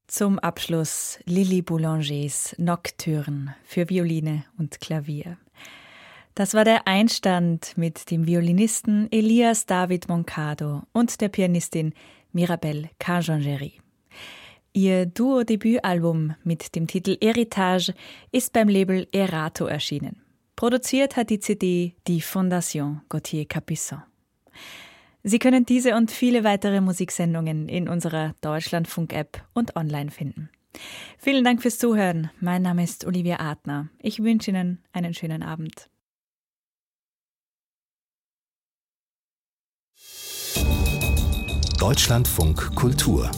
Zum Abschluss Lili Boulangers Nocturne für Violine und Klavier. Das war der Einstand mit dem Violinisten Elias David Moncado und der Pianistin Mirabelle Carjangeri. Ihr Duo-Debütalbum mit dem Titel Héritage ist beim Label Erato erschienen. Produziert hat die CD die Fondation Gauthier Capuçon. Sie können diese und viele weitere Musiksendungen in unserer Deutschlandfunk-App und online finden. Vielen Dank fürs Zuhören. Mein Name ist Olivia Adner. Ich wünsche Ihnen einen schönen Abend. Deutschlandfunk Kultur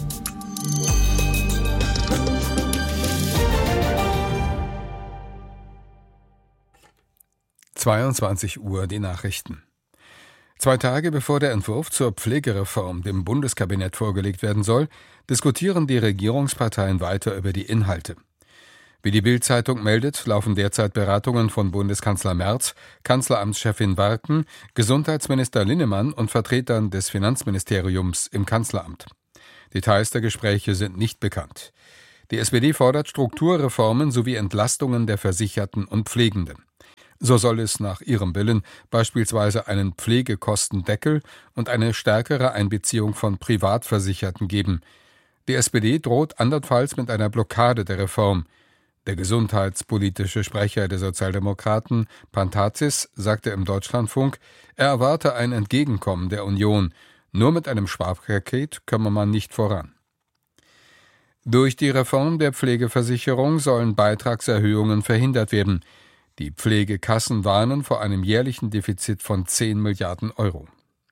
22 Uhr die Nachrichten. 2 Tage bevor der Entwurf zur Pflegereform dem Bundeskabinett vorgelegt werden soll, diskutieren die Regierungsparteien weiter über die Inhalte. Wie die Bild-Zeitung meldet, laufen derzeit Beratungen von Bundeskanzler Merz, Kanzleramtschefin Warken, Gesundheitsminister Linnemann und Vertretern des Finanzministeriums im Kanzleramt. Details der Gespräche sind nicht bekannt. Die SPD fordert Strukturreformen sowie Entlastungen der Versicherten und Pflegenden. So soll es nach ihrem Willen beispielsweise einen Pflegekostendeckel und eine stärkere Einbeziehung von Privatversicherten geben. Die SPD droht andernfalls mit einer Blockade der Reform. Der gesundheitspolitische Sprecher der Sozialdemokraten, Pantazis, sagte im Deutschlandfunk, er erwarte ein Entgegenkommen der Union. Nur mit einem Sparpaket komme man nicht voran. Durch die Reform der Pflegeversicherung sollen Beitragserhöhungen verhindert werden. Die Pflegekassen warnen vor einem jährlichen Defizit von 10 Milliarden Euro.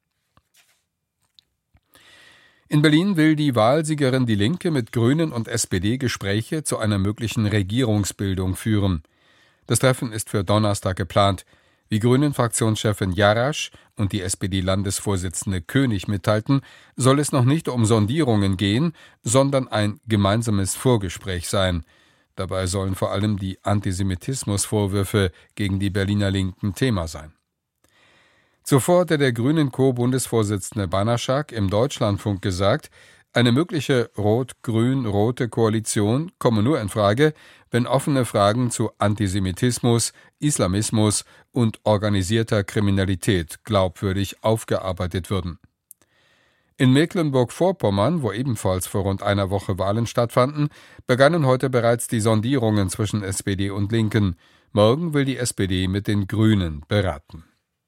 In Berlin will die Wahlsiegerin Die Linke mit Grünen und SPD Gespräche zu einer möglichen Regierungsbildung führen. Das Treffen ist für Donnerstag geplant. Wie Grünen-Fraktionschefin Jarasch und die SPD-Landesvorsitzende König mitteilten, soll es noch nicht um Sondierungen gehen, sondern ein gemeinsames Vorgespräch sein. Dabei sollen vor allem die Antisemitismusvorwürfe gegen die Berliner Linken Thema sein. Zuvor hatte der Grünen-Co-Bundesvorsitzende Banaschak im Deutschlandfunk gesagt, eine mögliche rot-grün-rote Koalition komme nur in Frage, wenn offene Fragen zu Antisemitismus, Islamismus und organisierter Kriminalität glaubwürdig aufgearbeitet würden. In Mecklenburg-Vorpommern, wo ebenfalls vor rund einer Woche Wahlen stattfanden, begannen heute bereits die Sondierungen zwischen SPD und Linken. Morgen will die SPD mit den Grünen beraten.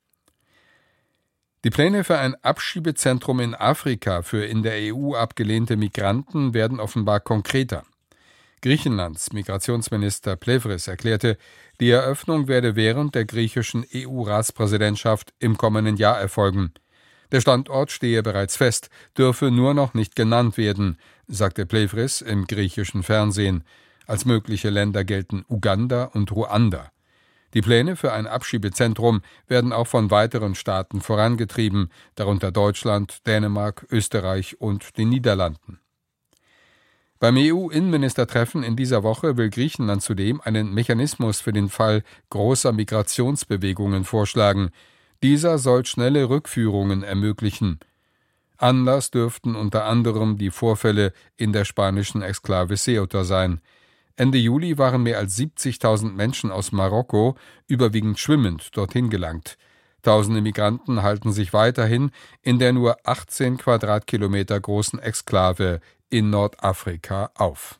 Die Pläne für ein Abschiebezentrum in Afrika für in der EU abgelehnte Migranten werden offenbar konkreter. Griechenlands Migrationsminister Plevris erklärte, die Eröffnung werde während der griechischen EU-Ratspräsidentschaft im kommenden Jahr erfolgen. Der Standort stehe bereits fest, dürfe nur noch nicht genannt werden, sagte Plevris im griechischen Fernsehen. Als mögliche Länder gelten Uganda und Ruanda. Die Pläne für ein Abschiebezentrum werden auch von weiteren Staaten vorangetrieben, darunter Deutschland, Dänemark, Österreich und den Niederlanden. Beim EU-Innenministertreffen in dieser Woche will Griechenland zudem einen Mechanismus für den Fall großer Migrationsbewegungen vorschlagen. Dieser soll schnelle Rückführungen ermöglichen. Anlass dürften unter anderem die Vorfälle in der spanischen Exklave Ceuta sein. Ende Juli waren mehr als 70.000 Menschen aus Marokko überwiegend schwimmend dorthin gelangt. Tausende Migranten halten sich weiterhin in der nur 18 Quadratkilometer großen Exklave in Nordafrika auf.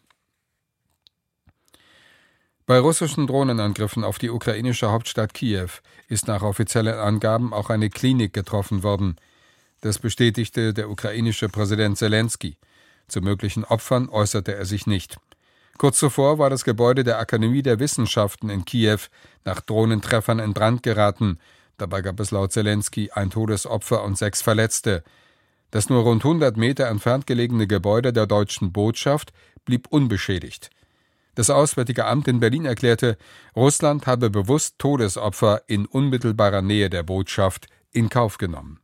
Bei russischen Drohnenangriffen auf die ukrainische Hauptstadt Kiew ist nach offiziellen Angaben auch eine Klinik getroffen worden. Das bestätigte der ukrainische Präsident Selenskyj. Zu möglichen Opfern äußerte er sich nicht. Kurz zuvor war das Gebäude der Akademie der Wissenschaften in Kiew nach Drohnentreffern in Brand geraten. Dabei gab es laut Selenskyj ein Todesopfer und 6 Verletzte. Das nur rund 100 Meter entfernt gelegene Gebäude der deutschen Botschaft blieb unbeschädigt. Das Auswärtige Amt in Berlin erklärte, Russland habe bewusst Todesopfer in unmittelbarer Nähe der Botschaft in Kauf genommen.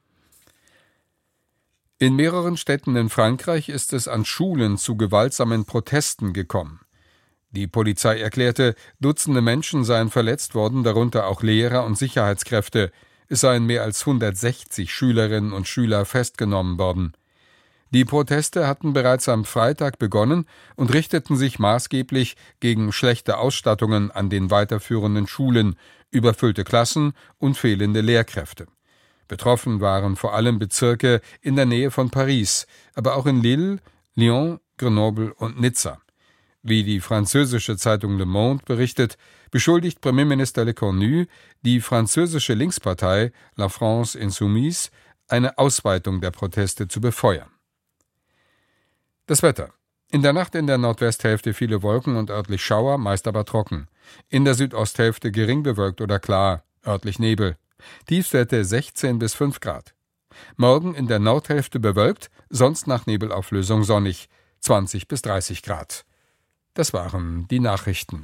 In mehreren Städten in Frankreich ist es an Schulen zu gewaltsamen Protesten gekommen. Die Polizei erklärte, Dutzende Menschen seien verletzt worden, darunter auch Lehrer und Sicherheitskräfte. Es seien mehr als 160 Schülerinnen und Schüler festgenommen worden. Die Proteste hatten bereits am Freitag begonnen und richteten sich maßgeblich gegen schlechte Ausstattungen an den weiterführenden Schulen, überfüllte Klassen und fehlende Lehrkräfte. Betroffen waren vor allem Bezirke in der Nähe von Paris, aber auch in Lille, Lyon, Grenoble und Nizza. Wie die französische Zeitung Le Monde berichtet, beschuldigt Premierminister Lecornu die französische Linkspartei La France Insoumise, eine Ausweitung der Proteste zu befeuern. Das Wetter. In der Nacht in der Nordwesthälfte viele Wolken und örtlich Schauer, meist aber trocken. In der Südosthälfte gering bewölkt oder klar, örtlich Nebel. Tiefstwerte 16 bis 5 Grad. Morgen in der Nordhälfte bewölkt, sonst nach Nebelauflösung sonnig, 20 bis 30 Grad. Das waren die Nachrichten.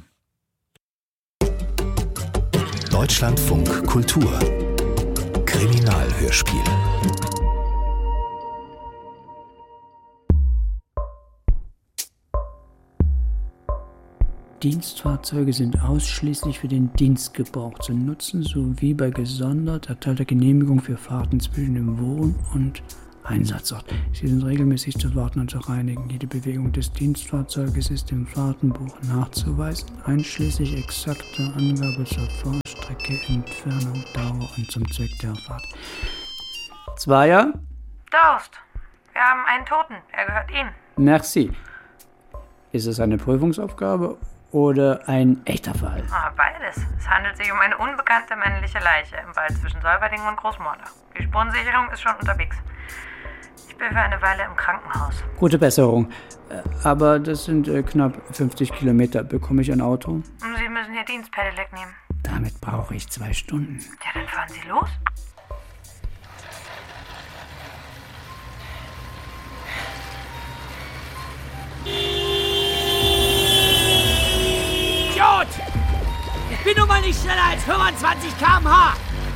Deutschlandfunk Kultur Kriminalhörspiel. Dienstfahrzeuge sind ausschließlich für den Dienstgebrauch zu nutzen, sowie bei gesondert erteilter Genehmigung für Fahrten zwischen dem Wohn- und Einsatzort. Sie sind regelmäßig zu warten und zu reinigen. Jede Bewegung des Dienstfahrzeuges ist im Fahrtenbuch nachzuweisen, einschließlich exakter Angabe zur Fahrstrecke, Entfernung, Dauer und zum Zweck der Fahrt. Zweier? Durst. Wir haben einen Toten. Er gehört Ihnen. Merci. Ist es eine Prüfungsaufgabe oder ein echter Fall? Beides. Es handelt sich um eine unbekannte männliche Leiche im Wald zwischen Solverding und Großmorda. Die Spurensicherung ist schon unterwegs. Ich bin für eine Weile im Krankenhaus. Gute Besserung. Aber das sind knapp 50 Kilometer. Bekomme ich ein Auto? Sie müssen Ihr Dienstpedelec nehmen. Damit brauche ich 2 Stunden. Ja, dann fahren Sie los. Idiot! Ich bin nun mal nicht schneller als 25 km/h!